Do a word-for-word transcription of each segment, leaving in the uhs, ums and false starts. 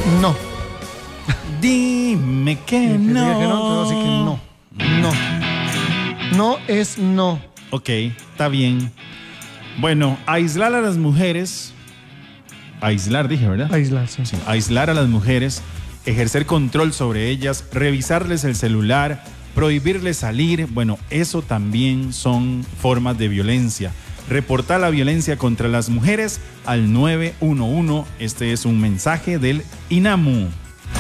No. Dime que, que no. Diga que no, así que no. No. No es no. Ok, está bien. Bueno, aislar a las mujeres. Aislar, dije, ¿verdad? Aislar, sí. Sí, aislar a las mujeres, ejercer control sobre ellas, revisarles el celular, prohibirles salir. Bueno, eso también son formas de violencia. Reportar la violencia contra las mujeres al nueve uno uno. Este es un mensaje del INAMU.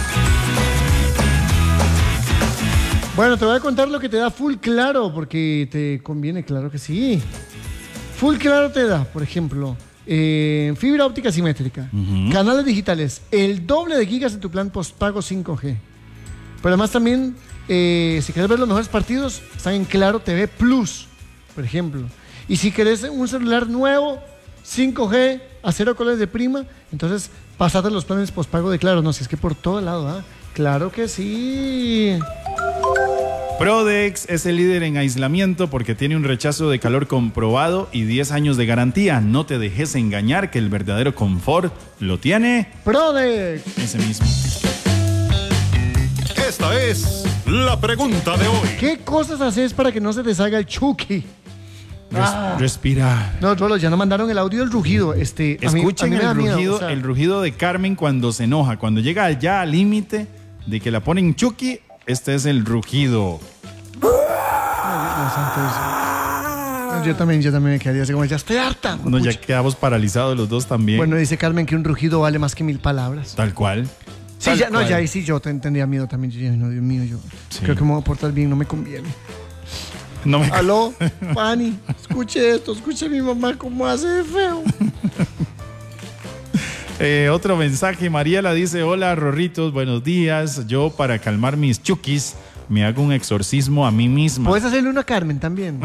Bueno, te voy a contar lo que te da Full Claro, porque te conviene, claro que sí. Full Claro te da, por ejemplo, eh, fibra óptica simétrica, uh-huh. canales digitales, el doble de gigas en tu plan postpago cinco G. Pero además también, eh, si quieres ver los mejores partidos, están en Claro T V Plus, por ejemplo. Y si querés un celular nuevo, cinco G, a cero colores de prima, entonces pasate los planes postpago de Claro. No, si es que por todo lado, ¿ah? Claro que sí. Prodex es el líder en aislamiento porque tiene un rechazo de calor comprobado y diez años de garantía. No te dejes engañar que el verdadero confort lo tiene Prodex. Ese mismo. Esta es la pregunta de hoy. ¿Qué cosas haces para que no se te salga el Chucky? Res- ah. Respirar. No, Rolo, ya nos mandaron el audio del rugido. Este, Escuchen a mí, a mí el, me da rugido, miedo, o sea. el rugido de Carmen cuando se enoja, cuando llega ya al límite de que la ponen Chucky. Este es el rugido. Ay, yo también, yo también me quedaría así como, ya estoy harta. No, ya quedamos paralizados los dos también. Bueno, dice Carmen que un rugido vale más que mil palabras. Tal cual. Sí, Tal ya, cual. no, ya ahí sí yo te entendía miedo también. Yo dije, no, Dios mío, yo Sí. creo que me voy a portar bien, no me conviene. No me... Aló, Pani, escuche esto, escuche a mi mamá cómo hace de feo. Eh, otro mensaje, Mariela dice, hola Rorritos, buenos días. Yo para calmar mis chukis me hago un exorcismo a mí misma. Puedes hacerle uno a Carmen también.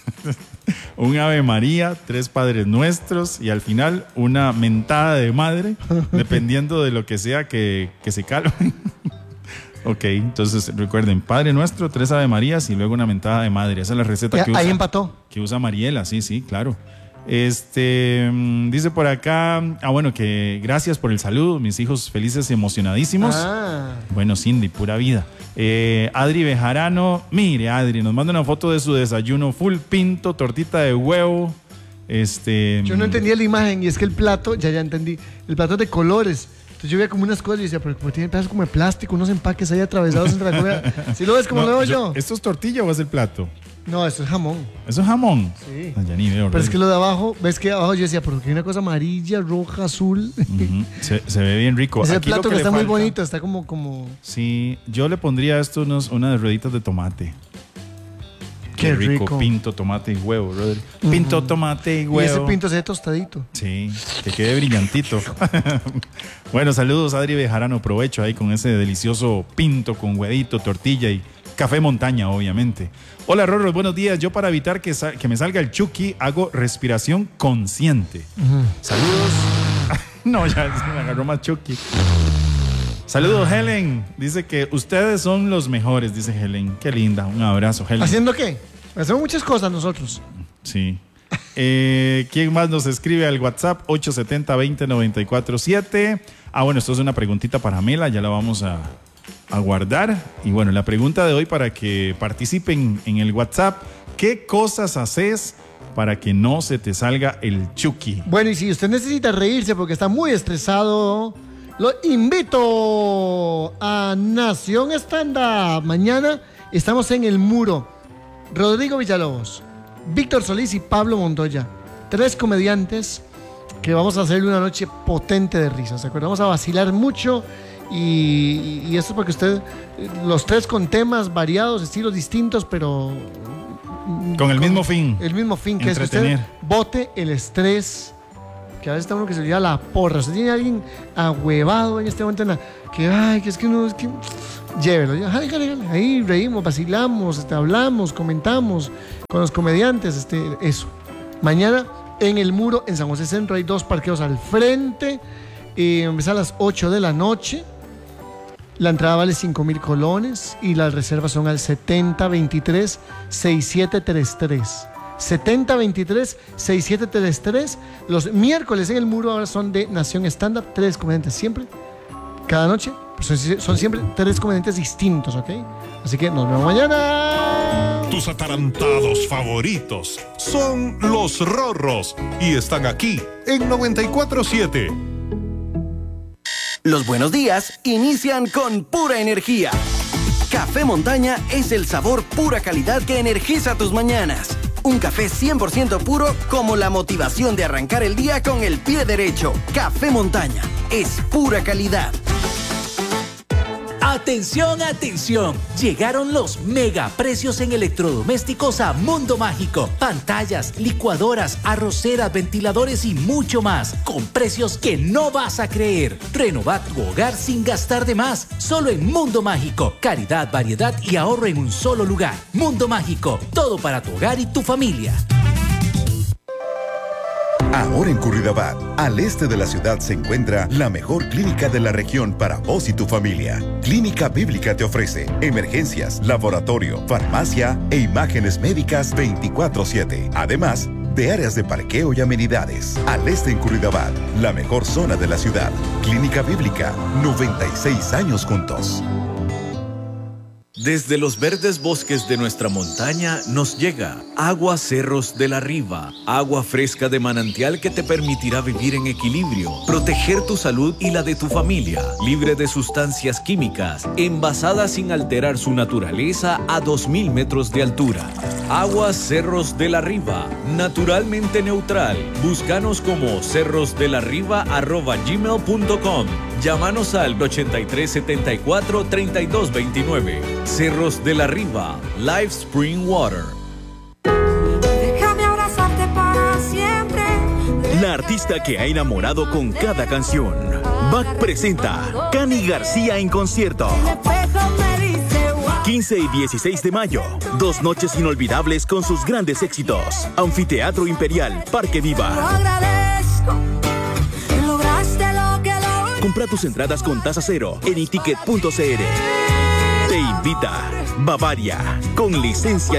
Un Ave María, tres Padres Nuestros y al final una mentada de madre, dependiendo de lo que sea que, que se calmen. Ok, entonces recuerden, Padre Nuestro, tres Ave Marías y luego una mentada de madre. Esa es la receta Ya, que usa, ahí empató. que usa Mariela, sí, sí, claro. Este, dice por acá, ah bueno, que gracias por el saludo, mis hijos felices y emocionadísimos. Ah. Bueno, Cindy, pura vida. Eh, Adri Bejarano, mire Adri, nos manda una foto de su desayuno full pinto, tortita de huevo. Este, Yo no entendía la imagen y es que el plato, ya ya entendí, el plato es de colores. Entonces yo veía como unas cosas y decía, pero como tiene pedazos como de plástico, unos empaques ahí atravesados entre la comida. ¿Sí lo ves como no, lo veo yo, yo? ¿Esto es tortilla o es el plato? No, esto es jamón. ¿Eso es jamón? Sí. Ah, ya ni veo. Pero es que lo de abajo, ves que abajo yo decía, pero que hay una cosa amarilla, roja, azul. Uh-huh. se, se ve bien rico. Ese Aquí plato lo que, que está le muy falta, bonito, está como, como... Sí, yo le pondría a esto unos, unas rueditas de tomate. Qué, Qué rico, rico. Pinto, tomate y huevo, brother. Pinto, Uh-huh. tomate y huevo. Y ese pinto se ve tostadito. Sí, que quede brillantito. Bueno, saludos Adri Bejarano, provecho ahí con ese delicioso pinto con huevito, tortilla y café montaña, obviamente. Hola Rorros, buenos días. Yo para evitar que, sal- que me salga el Chucky hago respiración consciente. Uh-huh. Saludos. No, ya se me agarró más Chucky. Saludos Helen, dice que ustedes son los mejores, dice Helen. Qué linda, un abrazo Helen. ¿Haciendo qué? Hacemos muchas cosas nosotros. Sí. Eh, ¿Quién más nos escribe al WhatsApp? ocho siete cero, dos cero nueve cuatro siete. Ah, bueno, esto es una preguntita para Mela, ya la vamos a, a guardar. Y bueno, la pregunta de hoy para que participen en el WhatsApp, ¿qué cosas haces para que no se te salga el Chucky? Bueno, y si usted necesita reírse porque está muy estresado, lo invito a Nación Stand-Up. Mañana estamos en El Muro. Rodrigo Villalobos, Víctor Solís y Pablo Montoya. Tres comediantes que vamos a hacer una noche potente de risas. ¿De acuerdo? Vamos a vacilar mucho y, y esto es porque usted, los tres con temas variados, estilos distintos, pero... Con el con mismo fin. El mismo fin, que es que usted Entretener. bote el estrés. Que a veces está uno que se le da la porra. Usted tiene a alguien ahuevado en este momento en la, que, ay, que es que uno, es que... Llévelo, ya, jale, jale, jale. Ahí reímos, vacilamos, este, hablamos, comentamos con los comediantes, este, eso. Mañana en El Muro, en San José Centro, hay dos parqueos al frente. Eh, empieza a las ocho de la noche. La entrada vale cinco mil colones y las reservas son al setenta veintitrés sesenta y siete treinta y tres. setenta veintitrés sesenta y siete treinta y tres. Los miércoles en El Muro ahora son de Nación Stand-Up, tres comediantes siempre. cada noche. Son, son siempre tres comediantes distintos, ¿ok? Así que nos vemos mañana. Tus atarantados favoritos son los Rorros y están aquí en noventa y cuatro siete. Los buenos días inician con pura energía. Café Montaña es el sabor pura calidad que energiza tus mañanas. Un café cien por ciento puro como la motivación de arrancar el día con el pie derecho. Café Montaña es pura calidad. Atención, atención. Llegaron los mega precios en electrodomésticos a Mundo Mágico. Pantallas, licuadoras, arroceras, ventiladores y mucho más. Con precios que no vas a creer. Renova tu hogar sin gastar de más. Solo en Mundo Mágico. Calidad, variedad y ahorro en un solo lugar. Mundo Mágico. Todo para tu hogar y tu familia. Ahora en Curridabat, al este de la ciudad, se encuentra la mejor clínica de la región para vos y tu familia. Clínica Bíblica te ofrece emergencias, laboratorio, farmacia e imágenes médicas veinticuatro siete. Además de áreas de parqueo y amenidades. Al este en Curridabat, la mejor zona de la ciudad. Clínica Bíblica, noventa y seis años juntos. Desde los verdes bosques de nuestra montaña nos llega Agua Cerros de la Riva, agua fresca de manantial que te permitirá vivir en equilibrio, proteger tu salud y la de tu familia, libre de sustancias químicas, envasada sin alterar su naturaleza a dos mil metros de altura. Agua Cerros de la Riva, naturalmente neutral. Búscanos como cerrosdelarriba arroba gmail punto com. Llámanos al ochenta y tres setenta y cuatro treinta y dos veintinueve. Cerros de la Riva, Live Spring Water. Déjame abrazarte para siempre. La artista que ha enamorado con cada canción. Back presenta Cani García en concierto. quince y dieciséis de mayo. Dos noches inolvidables con sus grandes éxitos. Anfiteatro Imperial, Parque Viva. Compra tus entradas con tasa cero en iticket punto c r. Te invita Bavaria, con licencia